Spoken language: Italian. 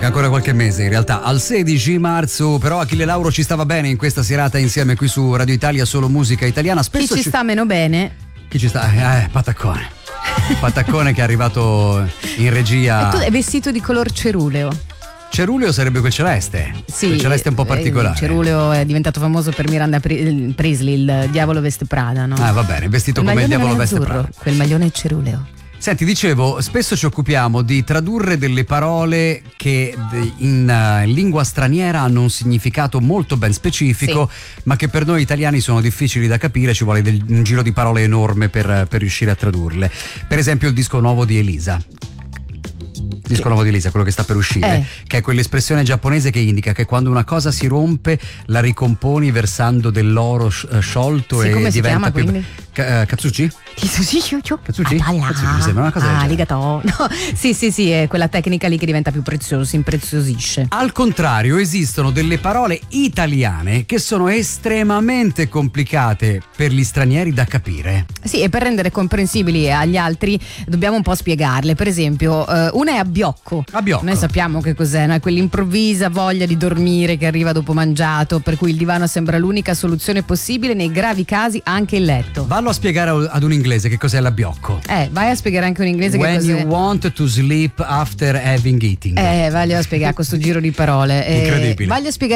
manca ancora qualche mese in realtà, al 16 marzo, però Achille Lauro ci stava bene in questa serata insieme qui su Radio Italia, solo musica italiana. Spesso chi ci sta meno bene? Chi ci sta? Pataccone. Pataccone che è arrivato in regia. E tu è vestito di color ceruleo. Ceruleo sarebbe quel celeste. Sì, quel celeste un po' particolare. Il ceruleo è diventato famoso per Miranda Priestley, il diavolo veste Prada, no? Va bene, vestito come il diavolo veste Prada. Quel maglione è ceruleo. Senti, dicevo, spesso ci occupiamo di tradurre delle parole che in lingua straniera hanno un significato molto ben specifico, sì, ma che per noi italiani sono difficili da capire, ci vuole un giro di parole enorme per riuscire a tradurle. Per esempio il disco nuovo di Elisa. Disco nuovo di Elisa, quello che sta per uscire, che è quell'espressione giapponese che indica che quando una cosa si rompe la ricomponi versando dell'oro sciolto, sì, e come diventa si chiama, più Katsuchi? Katsuchi? Katsuchi mi sembra una cosa del genere. No, sì, è quella tecnica lì che diventa più prezioso, si impreziosisce. Al contrario, esistono delle parole italiane che sono estremamente complicate per gli stranieri da capire. Sì, e per rendere comprensibili agli altri dobbiamo un po' spiegarle. Per esempio, una è abbiocco. Noi sappiamo che cos'è, no? È quell'improvvisa voglia di dormire che arriva dopo mangiato, per cui il divano sembra l'unica soluzione possibile, nei gravi casi anche il letto. Vallo a spiegare ad un inglese che cos'è l'abbiocco. Vai a spiegare anche un inglese When che cos'è. you want to sleep after having eating. Voglio a spiegare questo giro di parole. Incredibile. Voglio spiegare